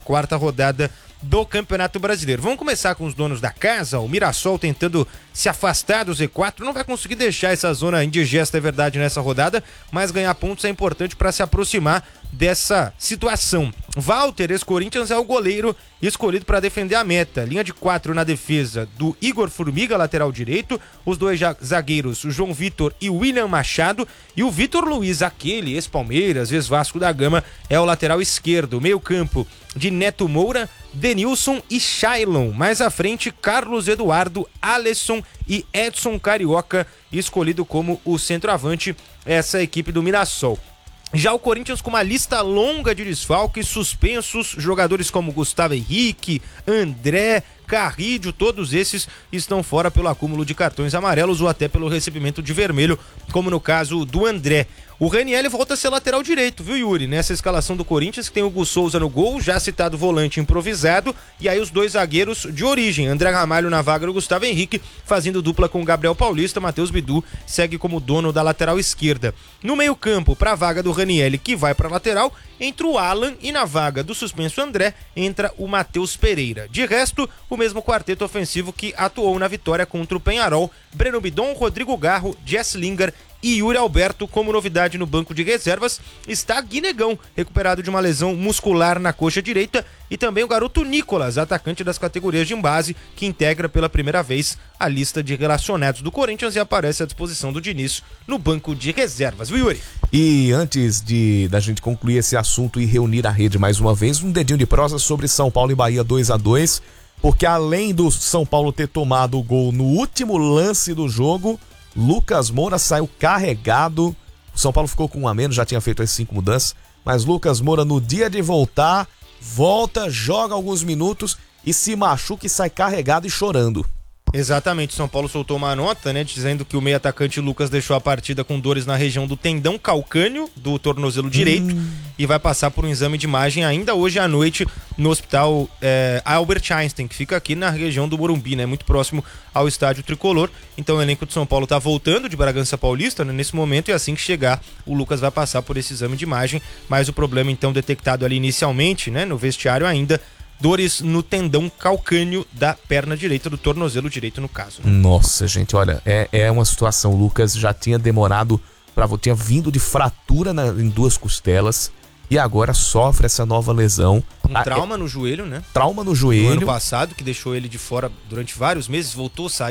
quarta rodada do Campeonato Brasileiro. Vamos começar com os donos da casa. O Mirassol tentando se afastar do Z4, não vai conseguir deixar essa zona indigesta, é verdade, nessa rodada, mas ganhar pontos é importante para se aproximar dessa situação. Walter, ex-Corinthians, é o goleiro escolhido para defender a meta. Linha de 4 na defesa do Igor Formiga, lateral direito, os dois zagueiros, o João Vitor e o William Machado, e o Vitor Luiz, aquele ex-Palmeiras, ex-Vasco da Gama, é o lateral esquerdo. Meio campo de Neto Moura, Denilson e Shailon. Mais à frente, Carlos Eduardo, Alisson e Edson Carioca, escolhido como o centroavante, essa equipe do Mirassol. Já o Corinthians com uma lista longa de desfalques, suspensos, jogadores como Gustavo Henrique, André, Carrídio, todos esses estão fora pelo acúmulo de cartões amarelos ou até pelo recebimento de vermelho, como no caso do André. O Ranieri volta a ser lateral direito, viu, Yuri? Nessa escalação do Corinthians, que tem o Gus Souza no gol, já citado volante improvisado, e aí os dois zagueiros de origem, André Ramalho na vaga do Gustavo Henrique, fazendo dupla com o Gabriel Paulista. Matheus Bidu segue como dono da lateral esquerda. No meio campo, para a vaga do Ranieri, que vai para a lateral, entra o Alan, e na vaga do suspenso André, entra o Matheus Pereira. De resto, o mesmo quarteto ofensivo que atuou na vitória contra o Penharol: Breno Bidon, Rodrigo Garro, Jess Lingard e Yuri Alberto. Como novidade no banco de reservas está Guinegão, recuperado de uma lesão muscular na coxa direita, e também o garoto Nicolas, atacante das categorias de base, que integra pela primeira vez a lista de relacionados do Corinthians e aparece à disposição do Diniz no banco de reservas, viu, Yuri? E antes da gente concluir esse assunto e reunir a rede mais uma vez, um dedinho de prosa sobre São Paulo e Bahia 2-2, porque além do São Paulo ter tomado o gol no último lance do jogo, Lucas Moura saiu carregado. O São Paulo ficou com 1 a menos, já tinha feito as 5 mudanças, mas Lucas Moura, no dia de volta, joga alguns minutos e se machuca e sai carregado e chorando. Exatamente, São Paulo soltou uma nota, né, dizendo que o meio atacante Lucas deixou a partida com dores na região do tendão calcâneo do tornozelo direito e vai passar por um exame de imagem ainda hoje à noite no hospital Albert Einstein, que fica aqui na região do Morumbi, né, muito próximo ao estádio Tricolor. Então o elenco de São Paulo está voltando de Bragança Paulista, né, nesse momento, e assim que chegar o Lucas vai passar por esse exame de imagem, mas o problema então detectado ali inicialmente, né, no vestiário ainda, dores no tendão calcâneo da perna direita, do tornozelo direito no caso, né? Nossa, gente, olha, é uma situação. O Lucas já tinha demorado, tinha vindo de fratura em 2 costelas e agora sofre essa nova lesão. Trauma no joelho, né? Trauma no joelho. No ano passado, que deixou ele de fora durante vários meses, voltou a sair